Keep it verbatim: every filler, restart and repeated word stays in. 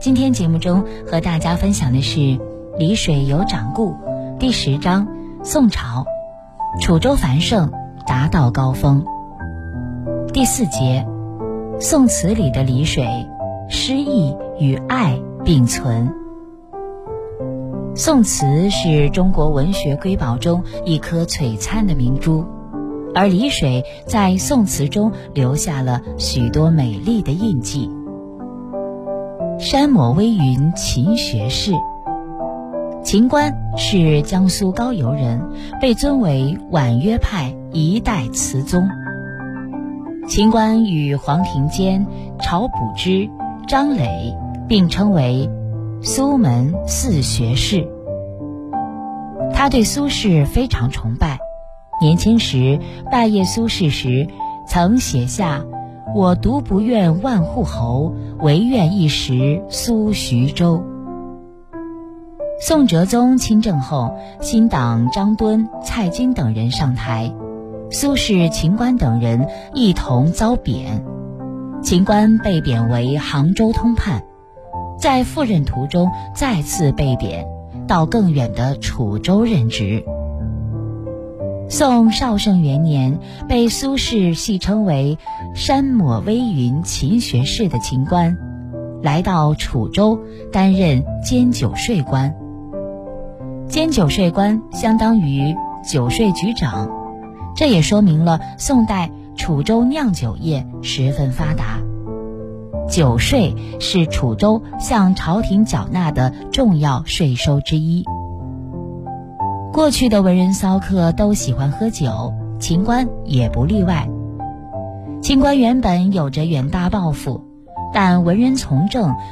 今天节目中和大家分享的是李水有掌故第十章，宋朝，楚州繁盛达到高峰。第四节，宋词里的李水，诗意与爱并存。宋词是中国文学瑰宝中一颗璀璨的明珠，而李水在宋词中留下了许多美丽的印记。山抹微云勤学士，秦观是江苏高邮人，被尊为婉约派一代词宗。秦观与黄庭坚、晁补之、张磊并称为苏门四学士。他对苏轼非常崇拜，年轻时拜谒苏轼时曾写下我独不愿万户侯，唯愿一时苏徐州。宋哲宗亲政后，新党张敦、蔡京等人上台，苏轼、秦观等人一同遭贬。秦观被贬为杭州通判，在赴任途中再次被贬，到更远的楚州任职。宋绍圣元年，被苏轼戏称为山抹微云勤学士的秦观，来到楚州担任监酒税官。监酒税官相当于酒税局长，这也说明了宋代楚州酿酒业十分发达。酒税是楚州向朝廷缴纳的重要税收之一。过去的文人骚客都喜欢喝酒，秦观也不例外。秦观原本有着远大抱负，但文人从政